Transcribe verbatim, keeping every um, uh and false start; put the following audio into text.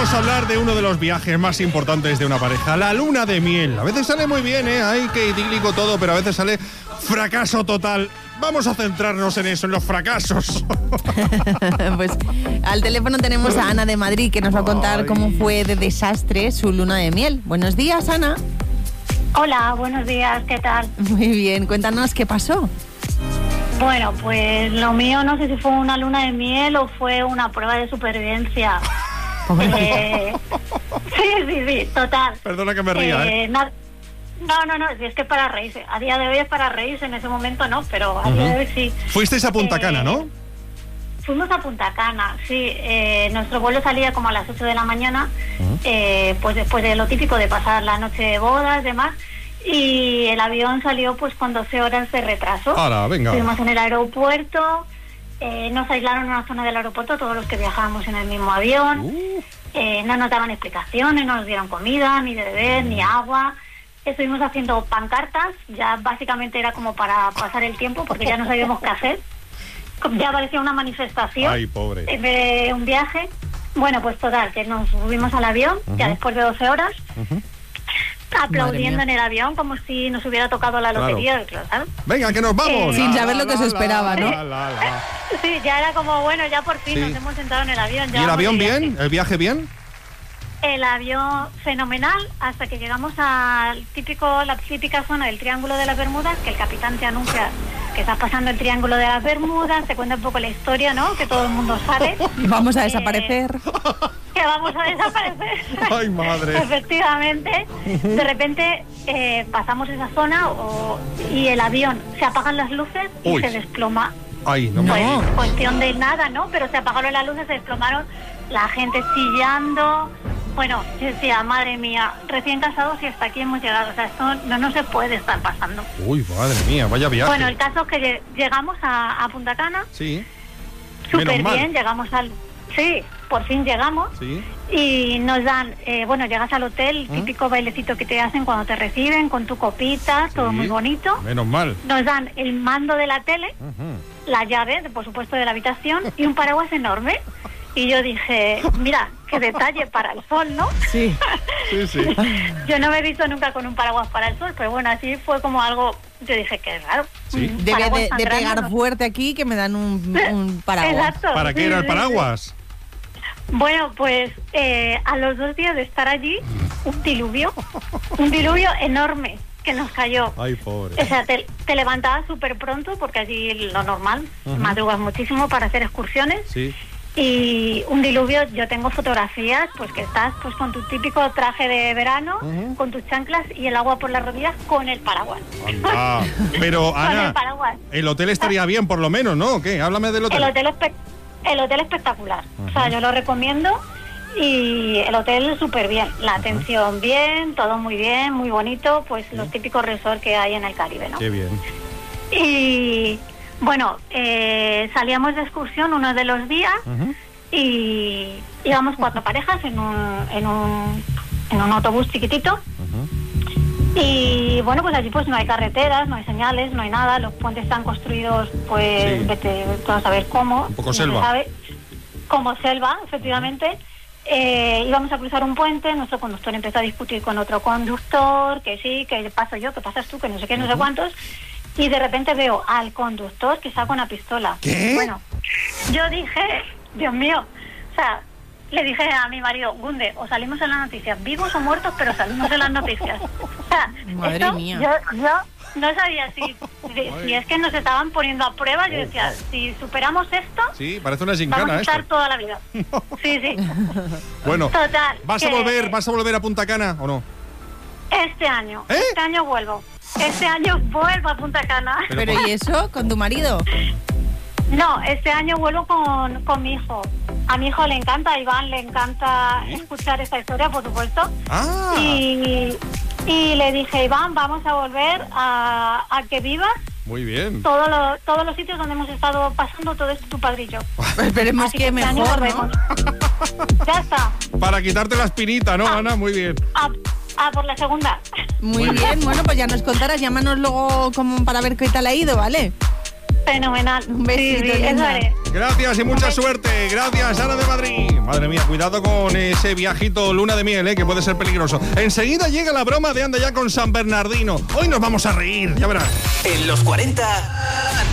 vamos a hablar de uno de los viajes más importantes de una pareja, la luna de miel. A veces sale muy bien, ¿eh? Ay, qué idílico todo, pero a veces sale fracaso total. Vamos a centrarnos en eso, en los fracasos. Pues al teléfono tenemos a Ana de Madrid, que nos va a contar Ay. cómo fue de desastre su luna de miel. Buenos días, Ana. Hola, buenos días, ¿qué tal? Muy bien, cuéntanos qué pasó. Bueno, pues lo mío no sé si fue una luna de miel o fue una prueba de supervivencia. eh, sí, sí, sí, total. Perdona que me ría, ¿eh? ¿eh? Na- no, no, no, si es que para reírse. A día de hoy es para reírse, en ese momento no, pero a uh-huh. día de hoy sí. Fuisteis a Punta Cana, eh, ¿no? Fuimos a Punta Cana, sí. Eh, nuestro vuelo salía como a las ocho de la mañana, uh-huh. eh, pues después de lo típico de pasar la noche de bodas y demás. Y el avión salió pues con doce horas de retraso. Ahora, venga. Estuvimos en el aeropuerto, eh, nos aislaron en una zona del aeropuerto todos los que viajábamos en el mismo avión. Uh. Eh, no nos daban explicaciones, no nos dieron comida, ni de beber, uh. ni agua. Estuvimos haciendo pancartas, ya básicamente era como para pasar el tiempo porque ya no sabíamos qué hacer. Ya parecía una manifestación. Ay, pobre. De un viaje. Bueno, pues total, que nos subimos al avión, uh-huh. ya después de doce horas. Uh-huh. Aplaudiendo en el avión como si nos hubiera tocado la lotería. Claro. Claro. Venga, que nos vamos. Eh, sin saber lo que se esperaba, ¿no? La, la, la. Sí, ya era como, bueno, ya por fin sí. nos hemos sentado en el avión. Ya ¿Y el avión bien? ¿El viaje bien? El avión fenomenal hasta que llegamos al típico, la típica zona del Triángulo de las Bermudas, que el capitán te anuncia que estás pasando el Triángulo de las Bermudas, te cuenta un poco la historia, ¿no? Que todo el mundo sabe. Vamos a eh, desaparecer. Que vamos a desaparecer. ¡Ay, madre! Efectivamente. De repente eh, pasamos esa zona o, y el avión, se apagan las luces y Uy. se desploma. ¡Ay, no! Pues no. cuestión de nada, ¿no? Pero se apagaron las luces, se desplomaron, la gente chillando. Bueno, yo decía, madre mía, recién casados y hasta aquí hemos llegado. O sea, esto no, no se puede estar pasando. Uy, madre mía, vaya viaje. Bueno, el caso es que llegamos a, a Punta Cana. Sí. Súper bien, llegamos al... Sí, por fin llegamos. Sí. Y nos dan, eh, bueno, llegas al hotel, ¿Mm? típico bailecito que te hacen cuando te reciben, con tu copita, sí. todo muy bonito. Menos mal. Nos dan el mando de la tele, uh-huh. la llave, por supuesto, de la habitación y un paraguas enorme. Y yo dije, mira, qué detalle para el sol, ¿no? Sí, sí, sí. Yo no me he visto nunca con un paraguas para el sol, pero bueno, así fue como algo, yo dije, qué raro. Sí. Debe de, de pegar ¿no? fuerte aquí que me dan un, un paraguas. Exacto. ¿Para qué sí, era el sí, paraguas? Sí. Bueno, pues eh, a los dos días de estar allí, un diluvio, un diluvio enorme que nos cayó. Ay, pobre. O sea, te, te levantabas súper pronto, porque allí lo normal, uh-huh. madrugas muchísimo para hacer excursiones. Sí. Y un diluvio, yo tengo fotografías, pues que estás pues con tu típico traje de verano, uh-huh. con tus chanclas y el agua por las rodillas con el paraguas. Ah, pero Ana, el, paraguas. el hotel estaría bien por lo menos, ¿no? ¿Qué? Háblame del hotel. El hotel, espe- el hotel espectacular, uh-huh. o sea, yo lo recomiendo y el hotel súper bien, la uh-huh. atención bien, todo muy bien, muy bonito, pues uh-huh. los típicos resorts que hay en el Caribe, ¿no? Qué bien. Y... Bueno, eh, salíamos de excursión uno de los días uh-huh. y íbamos cuatro parejas en un, en un, en un autobús chiquitito uh-huh. y bueno, pues allí pues no hay carreteras, no hay señales, no hay nada, los puentes están construidos pues sí. vete tú a saber cómo. Un poco no selva. Se sabe, como selva, efectivamente. Uh-huh. Eh, íbamos a cruzar un puente, nuestro conductor empezó a discutir con otro conductor, que sí, que paso yo, que pasas tú, que no sé qué, no uh-huh. sé cuántos. Y de repente veo al conductor que saca una pistola. ¿Qué? Bueno, yo dije, Dios mío, o sea, le dije a mi marido, Gunde, o salimos en las noticias, vivos o muertos, pero salimos en las noticias. O sea, madre esto, mía. Yo, yo no sabía si, si es que nos estaban poniendo a prueba. Yo decía, si superamos esto, sí, parece una gincana, vamos a estar esto. toda la vida. Sí, sí. Bueno, total. ¿vas que, a volver, vas a volver a Punta Cana o no? Este año, ¿Eh? este año vuelvo. Este año vuelvo a Punta Cana. ¿Pero, ¿Pero y eso? ¿Con tu marido? No, este año vuelvo con, con mi hijo. A mi hijo le encanta, a Iván le encanta ¿Sí? escuchar esta historia, por supuesto. Ah. Y, y le dije, Iván, vamos a volver a, a que vivas. Muy bien. Todo lo, todos los sitios donde hemos estado pasando todo esto tu padrillo. Esperemos Así que, que mejor, este ¿no? Ya está. Para quitarte la espinita, ¿no, ah, Ana? Muy bien. Ah, ah, por la segunda. Muy, Muy bien. bien, bueno, pues ya nos contarás, llámanos luego como para ver qué tal ha ido, ¿vale? Fenomenal. Un besito, Sí, sí, linda. eso haré. Gracias y mucha suerte. Gracias, Ana de Madrid. Madre mía, cuidado con ese viajito luna de miel, ¿eh? Que puede ser peligroso. Enseguida llega la broma de Anda Ya con San Bernardino. Hoy nos vamos a reír, ya verás. En los cuarenta,